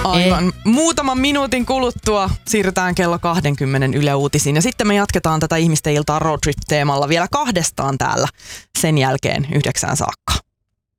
Aivan. Muutaman minuutin kuluttua siirrytään kello 20 Yle Uutisiin. Ja sitten me jatketaan tätä ihmisten iltaa roadtrip-teemalla vielä 2 täällä sen jälkeen 9 saakka.